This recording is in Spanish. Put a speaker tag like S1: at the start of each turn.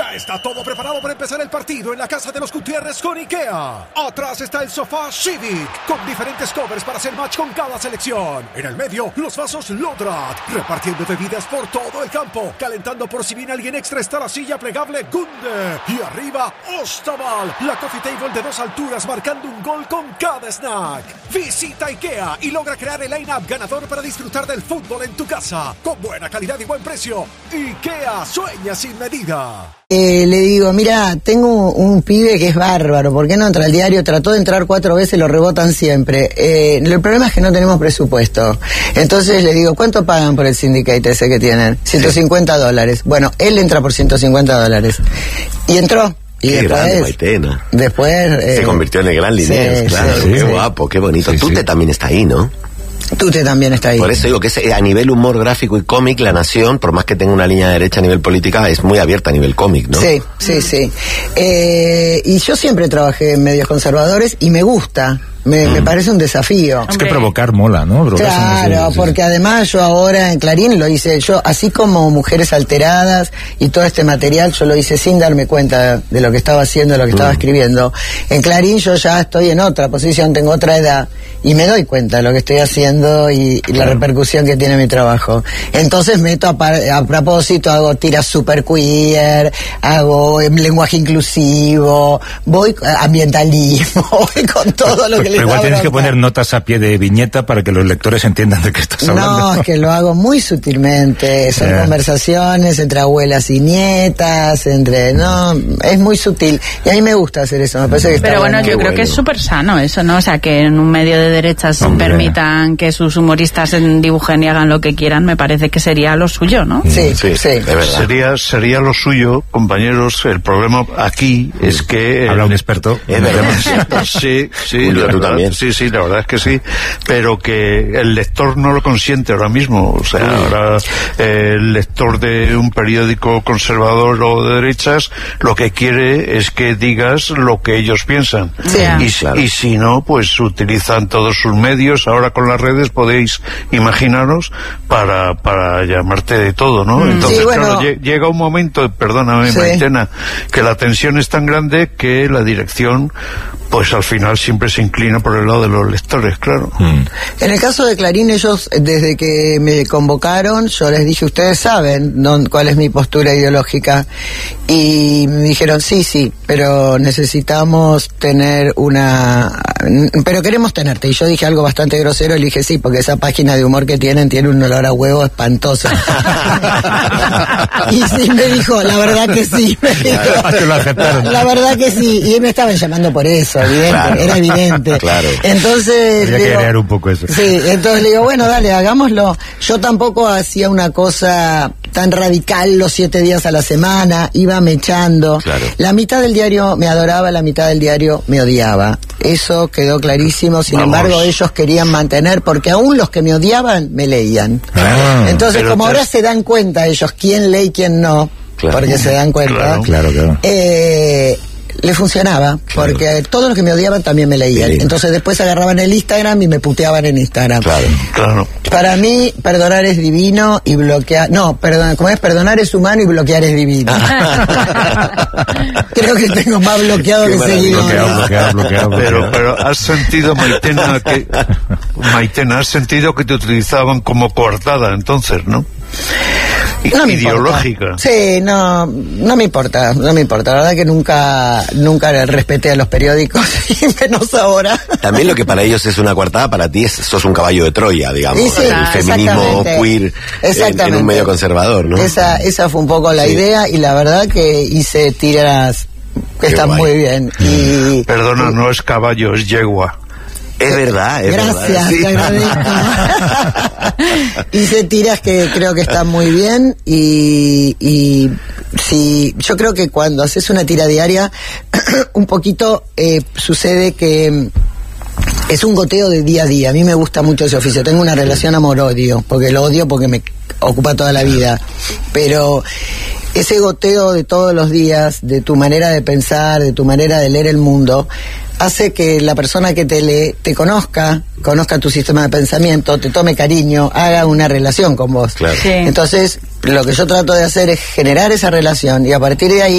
S1: Ya está todo preparado para empezar el partido en la casa de los Gutiérrez con IKEA. Atrás está el sofá Civic, con diferentes covers para hacer match con cada selección. En el medio, los vasos Lodrat, repartiendo bebidas por todo el campo. Calentando por si viene alguien extra está la silla plegable Gunde. Y arriba, Ostaval, la coffee table de 2 alturas marcando un gol con cada snack. Visita IKEA y logra crear el line-up ganador para disfrutar del fútbol en tu casa. Con buena calidad y buen precio. IKEA, sueña sin medida.
S2: Le digo, mira, tengo un pibe que es bárbaro, ¿por qué no entra al diario? Trató de entrar 4 veces, lo rebotan siempre. El problema es que no tenemos presupuesto. Entonces le digo, ¿cuánto pagan por el syndicate ese que tienen? $150. Bueno, él entra por $150. Y entró. Y
S3: qué
S2: después,
S3: grande, Maitena.
S2: Después...
S3: se convirtió en el gran Liniers, claro.
S2: Sí,
S3: qué guapo, qué bonito. Tute también está ahí, ¿no?
S2: Tute también está ahí.
S3: Por eso digo que a nivel humor gráfico y cómic, La Nación, por más que tenga una línea derecha a nivel política, es muy abierta a nivel cómic, ¿no?
S2: Sí. Y yo siempre trabajé en medios conservadores y me gusta. Me parece un desafío.
S4: Es que provocar mola, ¿no?
S2: Claro, porque además yo ahora en Clarín lo hice, yo así como Mujeres Alteradas y todo este material, yo lo hice sin darme cuenta de lo que estaba haciendo, de lo que estaba escribiendo. En Clarín yo ya estoy en otra posición, tengo otra edad y me doy cuenta de lo que estoy haciendo y la repercusión que tiene mi trabajo. Entonces meto a propósito, hago tiras super queer, hago lenguaje inclusivo, voy ambientalismo, voy con todo lo que
S4: Pero igual tienes que poner notas a pie de viñeta para que los lectores entiendan de qué estás hablando.
S2: No, es que lo hago muy sutilmente. Son conversaciones entre abuelas y nietas, es muy sutil. Y a mí me gusta hacer eso, me parece que está
S5: Pero bueno,
S2: bueno.
S5: yo creo que es súper sano eso, ¿no? O sea, que en un medio de derechas permitan que sus humoristas dibujen y hagan lo que quieran, me parece que sería lo suyo, ¿no?
S2: Sí,
S3: de verdad.
S6: Sería lo suyo, compañeros. El problema aquí es que...
S4: Habla un experto.
S3: Es verdad.
S6: Sí,
S3: Julio, tú también.
S6: Sí, la verdad es que sí, pero que el lector no lo consiente ahora mismo. O sea, ahora el lector de un periódico conservador o de derechas lo que quiere es que digas lo que ellos piensan.
S5: Sí.
S6: Y si no, pues utilizan todos sus medios. Ahora con las redes podéis imaginaros para llamarte de todo, ¿no? Entonces, claro, llega un momento, perdóname, Maitena, que la tensión es tan grande que la dirección, pues al final siempre se inclina por el lado de los lectores, claro.
S2: En el caso de Clarín, ellos, desde que me convocaron, yo les dije, ustedes saben cuál es mi postura ideológica, y me dijeron, sí, pero necesitamos tener pero queremos tenerte. Y yo dije algo bastante grosero, y le dije, sí, porque esa página de humor que tiene un olor a huevo espantoso. Y sí, me dijo, la verdad que sí, la verdad que sí, y me estaban llamando por eso, era evidente.
S3: Claro.
S2: Entonces
S4: habría que crear un poco eso.
S2: Sí, entonces le digo, bueno, dale, hagámoslo. Yo tampoco hacía una cosa tan radical los 7 días a la semana, iba mechando.
S3: Claro.
S2: La mitad del diario me adoraba, la mitad del diario me odiaba. Eso quedó clarísimo. Sin embargo, ellos querían mantener, porque aún los que me odiaban me leían. Entonces, como ahora se dan cuenta ellos quién lee y quién no, porque se dan cuenta,
S4: Claro.
S2: le funcionaba, porque todos los que me odiaban también me leían. Entonces después agarraban el Instagram y me puteaban en Instagram.
S6: Claro.
S2: Para mí, perdonar es divino y bloquear... No, ¿cómo es? Perdonar es humano y bloquear es divino. Creo que tengo más bloqueado que seguido.
S4: Bloqueado.
S6: Pero has sentido, Maitena, has sentido que te utilizaban como coartada, entonces, ¿no?
S2: No me
S6: ideológica.
S2: Importa. Sí, no me importa. La verdad que nunca respeté a los periódicos, y menos ahora.
S3: También lo que para ellos es una coartada, para ti sos un caballo de Troya, digamos.
S2: Sí,
S3: el feminismo queer en un medio conservador, ¿no?
S2: Esa fue un poco la idea, y la verdad que hice tiras que están muy bien.
S6: Perdona, no es caballo, es yegua.
S3: Es verdad,
S2: Gracias,
S3: sí.
S2: te agradezco. Hice tiras que creo que están muy bien, y sí, yo creo que cuando haces una tira diaria, un poquito sucede que es un goteo de día a día. A mí me gusta mucho ese oficio. Tengo una relación amor-odio, porque lo odio porque me ocupa toda la vida. Pero ese goteo de todos los días, de tu manera de pensar, de tu manera de leer el mundo, hace que la persona que te lee te conozca tu sistema de pensamiento, te tome cariño, haga una relación con vos.
S3: Claro.
S2: Entonces, lo que yo trato de hacer es generar esa relación, y a partir de ahí